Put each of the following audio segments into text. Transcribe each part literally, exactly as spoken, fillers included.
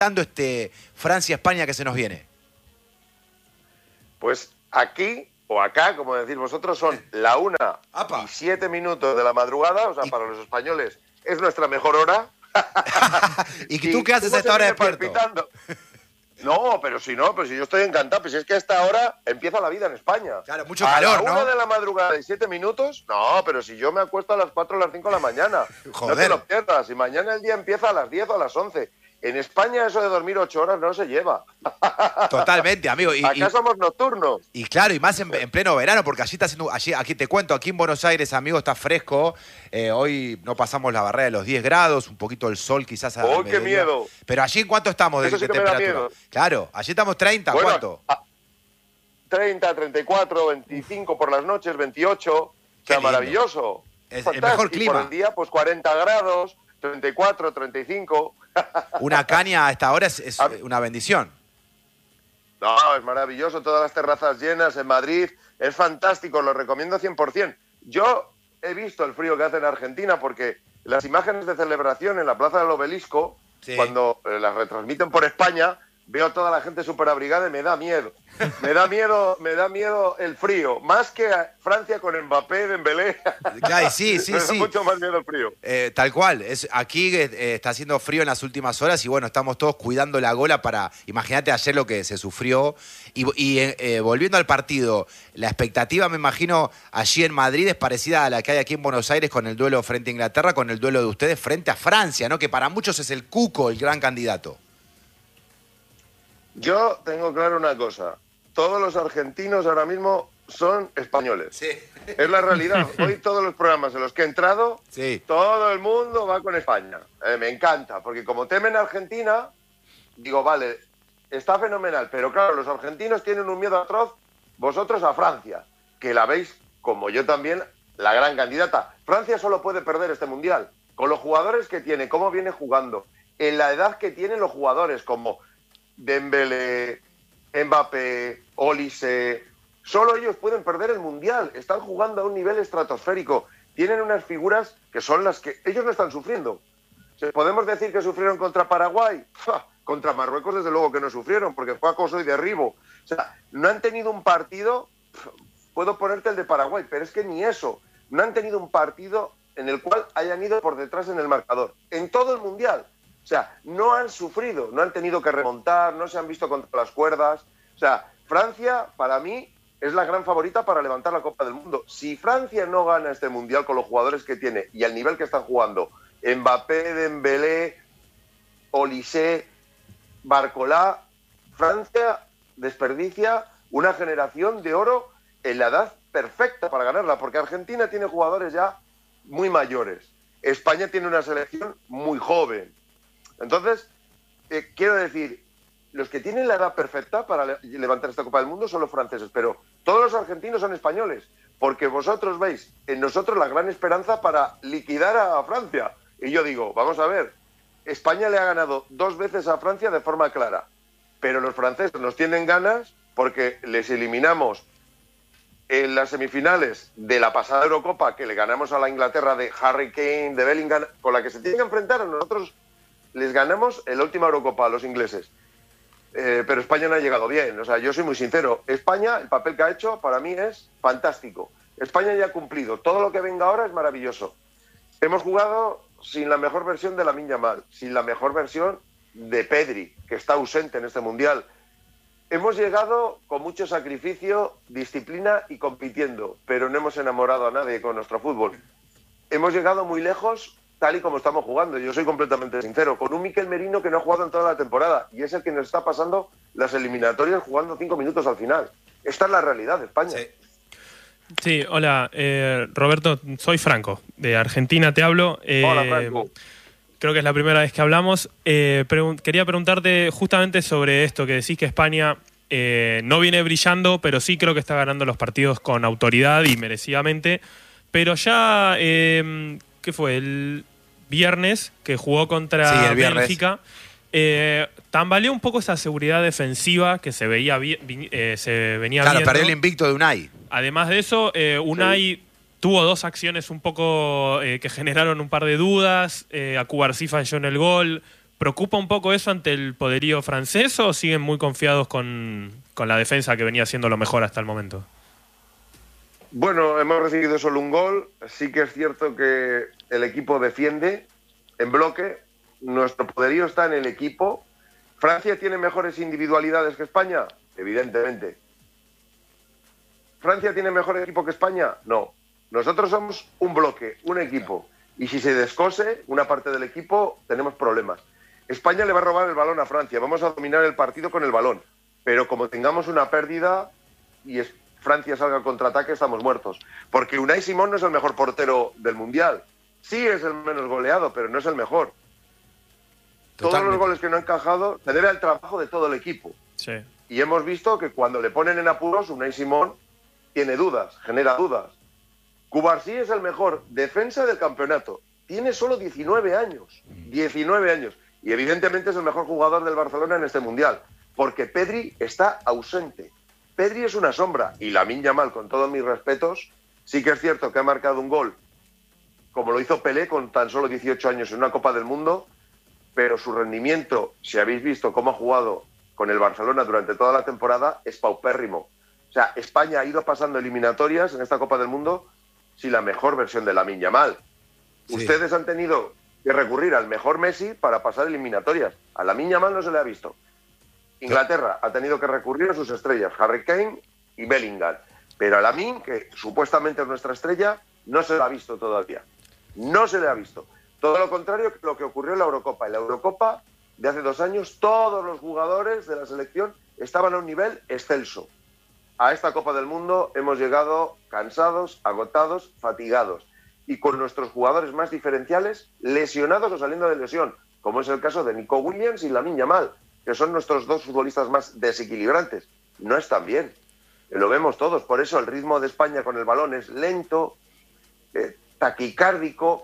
dando este Francia-España que se nos viene? Pues aquí o acá, como decís vosotros, son la una Apa. y siete minutos de la madrugada, o sea, Y... para los españoles es nuestra mejor hora. ¿Y, ¿Y tú qué haces a esta hora despierto? Palpitando. No, pero si no, pero si yo estoy encantado, pues si es que a esta hora empieza la vida en España. Claro, mucho calor, ¿no? A la una ¿no? de la madrugada y siete minutos, no, pero si yo me acuesto a las cuatro o las cinco de la mañana. Joder. No te lo pierdas, y mañana el día empieza a las diez o a las once. En España eso de dormir ocho horas no se lleva. Totalmente, amigo. Y, Acá y, somos nocturnos. Y claro, y más en, en pleno verano, porque allí está haciendo, allí, aquí te cuento, aquí en Buenos Aires, amigo, está fresco. Eh, hoy no pasamos la barrera de los diez grados, un poquito el sol quizás a ¡Oh, qué miedo! Pero allí, ¿en cuánto estamos de, Eso sí de que me da temperatura? miedo. Claro, allí estamos treinta, Bueno, ¿cuánto? a- treinta, treinta y cuatro, veinticinco por las noches, veintiocho. O Qué sea, lindo. maravilloso. Es el Fantástico. mejor Y clima. por el día, pues cuarenta grados, treinta y cuatro, treinta y cinco. Una caña a esta hora es, es A- una bendición. No, es maravilloso, todas las terrazas llenas en Madrid, es fantástico, lo recomiendo cien por ciento. Yo he visto el frío que hace en Argentina porque las imágenes de celebración en la Plaza del Obelisco, Sí. cuando eh, las retransmiten por España, veo a toda la gente súper abrigada y me da miedo. Me da miedo, me da miedo el frío, más que a Francia con Mbappé, Dembélé. Claro, sí, sí, me da sí. mucho más miedo el frío. Eh, tal cual, es, aquí eh, está haciendo frío en las últimas horas y bueno, estamos todos cuidando la gola para, imagínate ayer lo que se sufrió. Y, y eh, eh, volviendo al partido, la expectativa me imagino allí en Madrid es parecida a la que hay aquí en Buenos Aires con el duelo frente a Inglaterra, con el duelo de ustedes frente a Francia, ¿no? Que para muchos es el cuco, el gran candidato. Yo tengo claro una cosa, todos los argentinos ahora mismo son españoles. Sí. Es la realidad. Hoy todos los programas en los que he entrado, Sí. todo el mundo va con España. Eh, me encanta, porque como temen a Argentina, digo, vale, está fenomenal, pero claro, los argentinos tienen un miedo atroz, vosotros a Francia, que la veis, como yo también, la gran candidata. Francia solo puede perder este Mundial, con los jugadores que tiene, cómo viene jugando, en la edad que tienen los jugadores, como Dembélé, Mbappé, Olise. Solo ellos pueden perder el Mundial. Están jugando a un nivel estratosférico. Tienen unas figuras que son las que ellos no están sufriendo. ¿Podemos decir que sufrieron contra Paraguay? ¡Ja! Contra Marruecos, desde luego que no sufrieron, porque fue acoso y derribo. O sea, no han tenido un partido... Puedo ponerte el de Paraguay, pero es que ni eso. No han tenido un partido en el cual hayan ido por detrás en el marcador. En todo el Mundial. O sea, no han sufrido, no han tenido que remontar, no se han visto contra las cuerdas. O sea, Francia, para mí, es la gran favorita para levantar la Copa del Mundo. Si Francia no gana este Mundial con los jugadores que tiene y al nivel que están jugando, Mbappé, Dembélé, Olise, Barcolá, Francia desperdicia una generación de oro en la edad perfecta para ganarla, porque Argentina tiene jugadores ya muy mayores. España tiene una selección muy joven. Entonces, eh, quiero decir, los que tienen la edad perfecta para le levantar esta Copa del Mundo son los franceses, pero todos los argentinos son españoles, porque vosotros veis en nosotros la gran esperanza para liquidar a Francia. Y yo digo, vamos a ver, España le ha ganado dos veces a Francia de forma clara, pero los franceses nos tienen ganas porque les eliminamos en las semifinales de la pasada Eurocopa, que le ganamos a la Inglaterra de Harry Kane, de Bellingham, con la que se tienen que enfrentar a nosotros. Les ganamos en la última Eurocopa a los ingleses. Eh, pero España no ha llegado bien. O sea, yo soy muy sincero. España, el papel que ha hecho, para mí es fantástico. España ya ha cumplido. Todo lo que venga ahora es maravilloso. Hemos jugado sin la mejor versión de Lamine Yamal, sin la mejor versión de Pedri, que está ausente en este Mundial. Hemos llegado con mucho sacrificio, disciplina y compitiendo, pero no hemos enamorado a nadie con nuestro fútbol. Hemos llegado muy lejos tal y como estamos jugando. Yo soy completamente sincero, con un Mikel Merino que no ha jugado en toda la temporada y es el que nos está pasando las eliminatorias jugando cinco minutos al final. Esta es la realidad de España. Sí. Sí, hola, eh, Roberto, soy Franco, de Argentina te hablo. Eh, Hola, Franco. Creo que es la primera vez que hablamos. Eh, pregun- quería preguntarte justamente sobre esto, que decís que España eh, no viene brillando, pero sí creo que está ganando los partidos con autoridad y merecidamente. Pero ya, eh, ¿qué fue? El viernes, que jugó contra Sí, el viernes. Bélgica, eh, tambaleó un poco esa seguridad defensiva que se, veía vi- vi- eh, se venía Claro, viendo. perdió el invicto de Unai. Además de eso, eh, Unai sí. tuvo dos acciones un poco eh, que generaron un par de dudas. Eh, a Cubarsí falló en el gol. ¿Preocupa un poco eso ante el poderío francés o siguen muy confiados con, con la defensa que venía siendo lo mejor hasta el momento? Bueno, hemos recibido solo un gol. Sí que es cierto que el equipo defiende en bloque. Nuestro poderío está en el equipo. ¿Francia tiene mejores individualidades que España? Evidentemente. ¿Francia tiene mejor equipo que España? No. Nosotros somos un bloque, un equipo. Y si se descose una parte del equipo, tenemos problemas. España le va a robar el balón a Francia. Vamos a dominar el partido con el balón. Pero como tengamos una pérdida y es, Francia salga al contraataque, estamos muertos. Porque Unai Simón no es el mejor portero del Mundial. Sí es el menos goleado, pero no es el mejor. Totalmente. Todos los goles que no han encajado se debe al trabajo de todo el equipo. Sí. Y hemos visto que cuando le ponen en apuros, Unai Simón tiene dudas, genera dudas. Cubarsí es el mejor defensa del campeonato. Tiene solo diecinueve años. diecinueve años. Y evidentemente es el mejor jugador del Barcelona en este Mundial. Porque Pedri está ausente. Pedri es una sombra. Y Lamine Yamal, con todos mis respetos, sí que es cierto que ha marcado un gol, como lo hizo Pelé con tan solo dieciocho años en una Copa del Mundo, pero su rendimiento, si habéis visto cómo ha jugado con el Barcelona durante toda la temporada, es paupérrimo. O sea, España ha ido pasando eliminatorias en esta Copa del Mundo sin la mejor versión de Lamine Yamal. Sí. Ustedes han tenido que recurrir al mejor Messi para pasar eliminatorias. A Lamine Yamal no se le ha visto. Inglaterra ha tenido que recurrir a sus estrellas, Harry Kane y Bellingham. Pero a Lamine, que supuestamente es nuestra estrella, no se le ha visto todavía. No se le ha visto. Todo lo contrario que lo que ocurrió en la Eurocopa. En la Eurocopa de hace dos años, todos los jugadores de la selección estaban a un nivel excelso. A esta Copa del Mundo hemos llegado cansados, agotados, fatigados y con nuestros jugadores más diferenciales lesionados o saliendo de lesión, como es el caso de Nico Williams y Lamine Yamal, que son nuestros dos futbolistas más desequilibrantes. No están bien, lo vemos todos. Por eso el ritmo de España con el balón es lento, eh, taquicárdico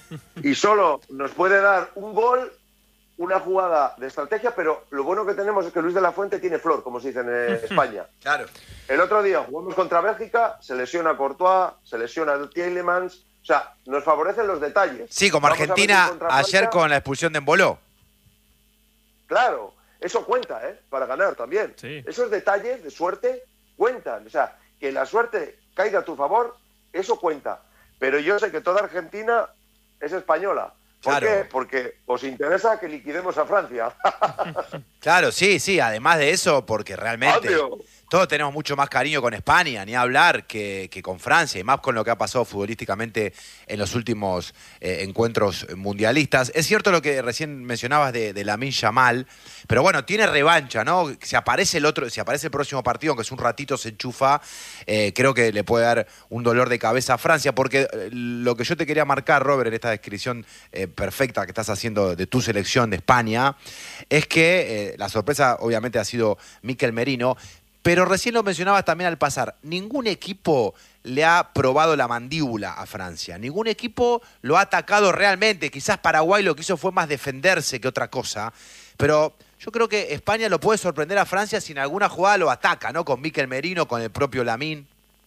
y solo nos puede dar un gol, una jugada de estrategia, pero lo bueno que tenemos es que Luis de la Fuente tiene flor, como se dice en España. Claro. El otro día jugamos contra Bélgica, se lesiona Courtois, se lesiona Tielemans, o sea, nos favorecen los detalles. Sí, como Vamos Argentina ayer con la expulsión de Embolo. Claro, eso cuenta, ¿eh? Para ganar también. Sí. Esos detalles de suerte cuentan, o sea, que la suerte caiga a tu favor, eso cuenta. Pero yo sé que toda Argentina es española. ¿Por claro. qué? Porque os interesa que liquidemos a Francia. Claro, sí, sí. Además de eso, porque realmente Obvio. todos tenemos mucho más cariño con España, ni hablar, que, que con Francia, y más con lo que ha pasado futbolísticamente en los últimos eh, encuentros mundialistas. Es cierto lo que recién mencionabas de, de Lamine Yamal, pero bueno, tiene revancha, ¿no? Si aparece el otro, si aparece el próximo partido, aunque es un ratito se enchufa, eh, creo que le puede dar un dolor de cabeza a Francia, porque lo que yo te quería marcar, Robert, en esta descripción eh, perfecta que estás haciendo de tu selección de España, es que eh, la sorpresa obviamente ha sido Mikel Merino, pero recién lo mencionabas también al pasar, ningún equipo le ha probado la mandíbula a Francia, ningún equipo lo ha atacado realmente, quizás Paraguay lo que hizo fue más defenderse que otra cosa, pero yo creo que España lo puede sorprender a Francia si en alguna jugada lo ataca, ¿no? Con Mikel Merino, con el propio Lamine.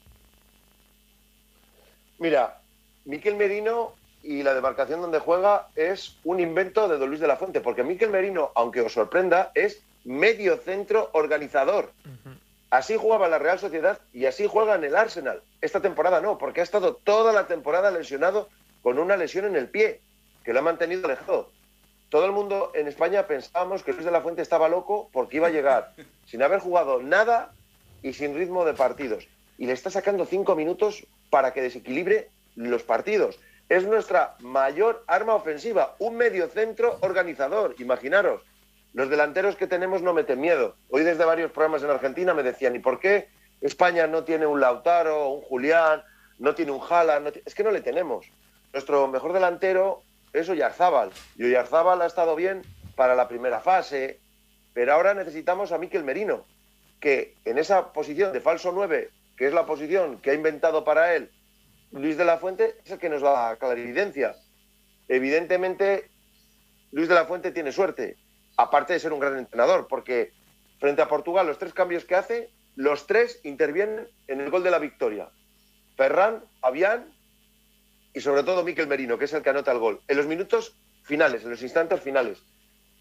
Mira, Mikel Merino y la demarcación donde juega es un invento de Don Luis de la Fuente, porque Mikel Merino, aunque os sorprenda, es medio centro organizador. Uh-huh. Así jugaba en la Real Sociedad y así juega en el Arsenal. Esta temporada no, porque ha estado toda la temporada lesionado con una lesión en el pie, que lo ha mantenido alejado. Todo el mundo en España pensábamos que Luis de la Fuente estaba loco porque iba a llegar sin haber jugado nada y sin ritmo de partidos. Y le está sacando cinco minutos para que desequilibre los partidos. Es nuestra mayor arma ofensiva, un mediocentro organizador. Imaginaros, los delanteros que tenemos no meten miedo. Hoy desde varios programas en Argentina me decían, ¿y por qué España no tiene un Lautaro, un Julián, no tiene un Haaland? No es que no le tenemos. Nuestro mejor delantero es Oyarzábal. Y Oyarzábal ha estado bien para la primera fase, pero ahora necesitamos a Mikel Merino, que en esa posición de falso nueve, que es la posición que ha inventado para él Luis de la Fuente, es el que nos da clarividencia. Evidentemente, Luis de la Fuente tiene suerte, aparte de ser un gran entrenador, porque frente a Portugal, los tres cambios que hace, los tres intervienen en el gol de la victoria. Ferran, Fabián y sobre todo Mikel Merino, que es el que anota el gol. En los minutos finales, en los instantes finales.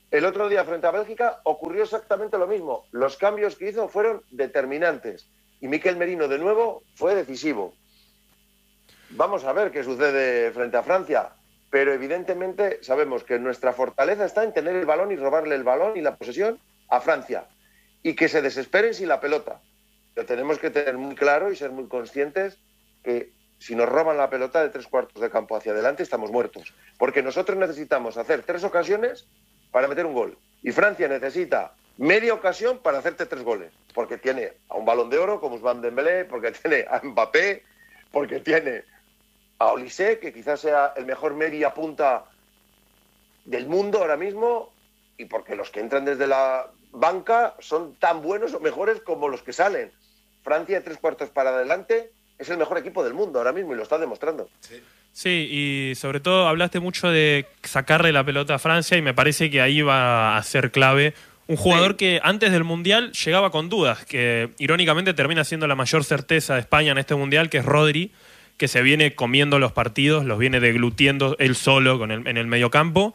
El otro día frente a Bélgica ocurrió exactamente lo mismo. Los cambios que hizo fueron determinantes. Y Mikel Merino, de nuevo, fue decisivo. Vamos a ver qué sucede frente a Francia. Pero evidentemente sabemos que nuestra fortaleza está en tener el balón y robarle el balón y la posesión a Francia. Y que se desesperen sin la pelota. Pero tenemos que tener muy claro y ser muy conscientes que si nos roban la pelota de tres cuartos de campo hacia adelante, estamos muertos. Porque nosotros necesitamos hacer tres ocasiones para meter un gol. Y Francia necesita media ocasión para hacerte tres goles. Porque tiene a un Balón de Oro como Ousmane Dembélé, porque tiene a Mbappé, porque tiene a Olise, que quizás sea el mejor media punta del mundo ahora mismo, y porque los que entran desde la banca son tan buenos o mejores como los que salen. Francia, tres cuartos para adelante, es el mejor equipo del mundo ahora mismo y lo está demostrando. Sí. Sí, y sobre todo hablaste mucho de sacarle la pelota a Francia y me parece que ahí va a ser clave un jugador sí. que antes del Mundial llegaba con dudas, que irónicamente termina siendo la mayor certeza de España en este Mundial, que es Rodri, que se viene comiendo los partidos, los viene deglutiendo él solo con el, en el mediocampo.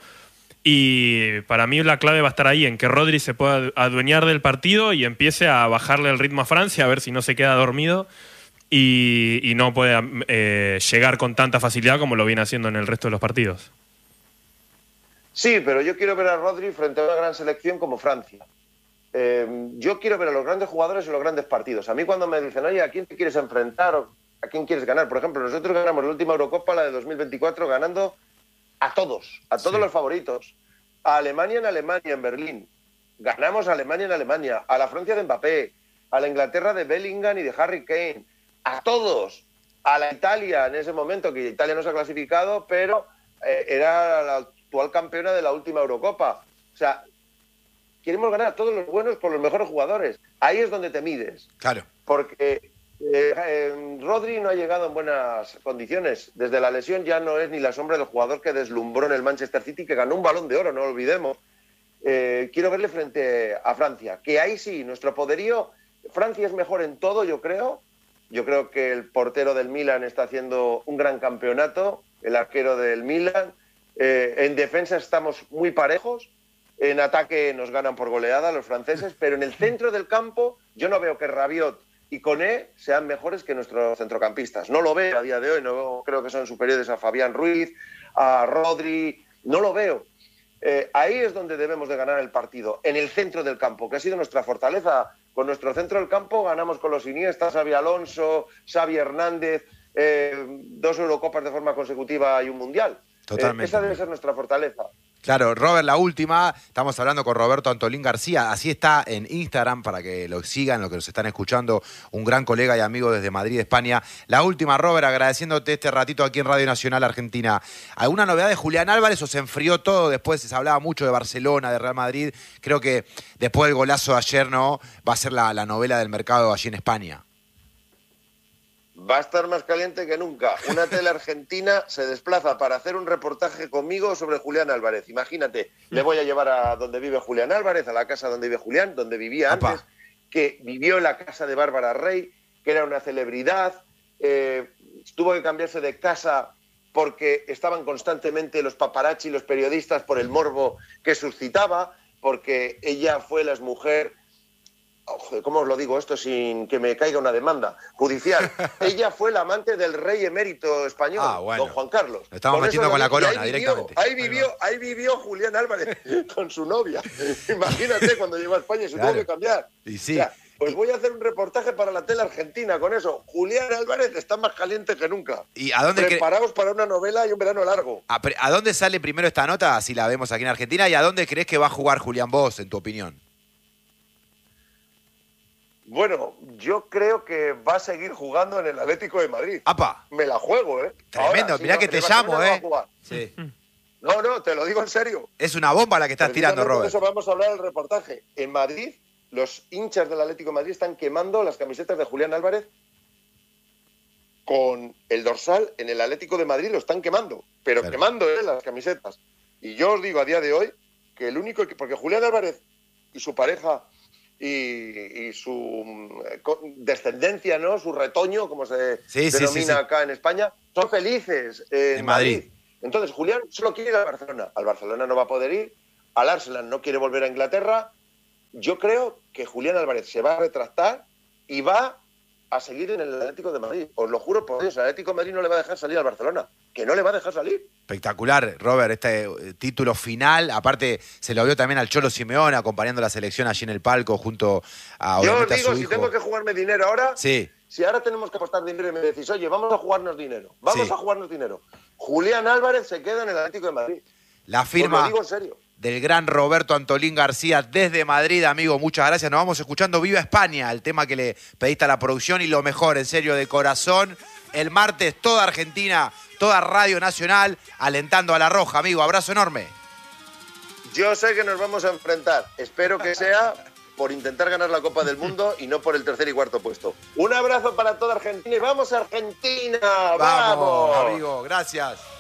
Y para mí la clave va a estar ahí, en que Rodri se pueda adueñar del partido y empiece a bajarle el ritmo a Francia, a ver si no se queda dormido. Y, y no puede eh, llegar con tanta facilidad como lo viene haciendo en el resto de los partidos. Sí, pero yo quiero ver a Rodri frente a una gran selección como Francia. Eh, yo quiero ver a los grandes jugadores en los grandes partidos. A mí cuando me dicen, oye, ¿a quién te quieres enfrentar o a quién quieres ganar? Por ejemplo, nosotros ganamos la última Eurocopa, la de dos mil veinticuatro, ganando a todos, a todos sí. los favoritos. A Alemania en Alemania, en Berlín. Ganamos a Alemania en Alemania. A la Francia de Mbappé. A la Inglaterra de Bellingham y de Harry Kane. A todos, a la Italia en ese momento, que Italia no se ha clasificado, pero eh, era la actual campeona de la última Eurocopa. O sea, queremos ganar a todos los buenos por los mejores jugadores. Ahí es donde te mides. Claro. Porque eh, eh, Rodri no ha llegado en buenas condiciones. Desde la lesión ya no es ni la sombra del jugador que deslumbró en el Manchester City, que ganó un Balón de Oro, no lo olvidemos. Eh, quiero verle frente a Francia, que ahí sí, nuestro poderío, Francia es mejor en todo, yo creo. Yo creo que el portero del Milan está haciendo un gran campeonato, el arquero del Milan. Eh, en defensa estamos muy parejos, en ataque nos ganan por goleada los franceses, pero en el centro del campo yo no veo que Rabiot y Koné sean mejores que nuestros centrocampistas. No lo veo a día de hoy, no creo que son superiores a Fabián Ruiz, a Rodri, no lo veo. Eh, ahí es donde debemos de ganar el partido, en el centro del campo, que ha sido nuestra fortaleza. Con nuestro centro del campo ganamos con los Iniesta, Xabi Alonso, Xavi Hernández, eh, dos Eurocopas de forma consecutiva y un Mundial. Totalmente. Eh, esa debe ser nuestra fortaleza. Claro, Robert, la última, estamos hablando con Roberto Antolín García, así está en Instagram para que lo sigan, los que nos están escuchando, un gran colega y amigo desde Madrid, España. La última, Robert, agradeciéndote este ratito aquí en Radio Nacional Argentina. ¿Alguna novedad de Julián Álvarez o se enfrió todo? Después se hablaba mucho de Barcelona, de Real Madrid. Creo que después del golazo de ayer, ¿no? Va a ser la, la novela del mercado allí en España. Va a estar más caliente que nunca. Una tele argentina se desplaza para hacer un reportaje conmigo sobre Julián Álvarez. Imagínate, le voy a llevar a donde vive Julián Álvarez, a la casa donde vive Julián, donde vivía antes, Opa. que vivió en la casa de Bárbara Rey, que era una celebridad, eh, tuvo que cambiarse de casa porque estaban constantemente los paparazzi y los periodistas por el morbo que suscitaba, porque ella fue la exmujer... ¿Cómo os lo digo esto sin que me caiga una demanda judicial? Ella fue la amante del rey emérito español, ah, bueno. don Juan Carlos. Lo estamos metiendo con la corona ahí directamente. Vivió, ahí, vivió, ahí vivió Julián Álvarez con su novia. Imagínate cuando llegó a España y se claro. tuvo que cambiar. Y sí. O sea, pues voy a hacer un reportaje para la tele argentina con eso. Julián Álvarez está más caliente que nunca. ¿Y a dónde Preparaos cre... para una novela y un verano largo. ¿A, ¿A dónde sale primero esta nota, si la vemos aquí en Argentina? ¿Y a dónde crees que va a jugar Julián vos, en tu opinión? Bueno, yo creo que va a seguir jugando en el Atlético de Madrid. ¡Apa! Me la juego, ¿eh? Tremendo, Ahora, mirá sí, que no, te llamo, ¿eh? Sí. No, no, te lo digo en serio. Es una bomba la que estás tirando, Robert. Por eso vamos a hablar del reportaje. En Madrid, los hinchas del Atlético de Madrid están quemando las camisetas de Julián Álvarez con el dorsal en el Atlético de Madrid, lo están quemando. Pero claro. quemando, ¿eh? Las camisetas. Y yo os digo a día de hoy que el único... que porque Julián Álvarez y su pareja... Y, y su descendencia, ¿no? Su retoño, como se sí, denomina sí, sí, sí. acá en España, son felices en, en Madrid. Madrid. Entonces, Julián solo quiere ir al Barcelona. Al Barcelona no va a poder ir al Arsenal no quiere volver a Inglaterra. Yo creo que Julián Álvarez se va a retractar y va a seguir en el Atlético de Madrid. Os lo juro por Dios, el Atlético de Madrid no le va a dejar salir al Barcelona. Que no le va a dejar salir. Espectacular, Robert, este eh, título final. Aparte, se lo vio también al Cholo Simeone acompañando la selección allí en el palco junto a, Yo os obviamente, a digo, su si hijo. tengo que jugarme dinero ahora, Sí, si ahora tenemos que apostar dinero y me decís, oye, vamos a jugarnos dinero, vamos Sí. a jugarnos dinero. Julián Álvarez se queda en el Atlético de Madrid. la Os lo firma digo en serio. del gran Roberto Antolín García desde Madrid, amigo. Muchas gracias. Nos vamos escuchando Viva España, el tema que le pediste a la producción y lo mejor, en serio, de corazón. El martes, toda Argentina, toda Radio Nacional, alentando a la Roja, amigo. Abrazo enorme. Yo sé que nos vamos a enfrentar. Espero que sea por intentar ganar la Copa del Mundo y no por el tercer y cuarto puesto. Un abrazo para toda Argentina y ¡vamos Argentina! ¡Vamos! Vamos, amigo. Gracias.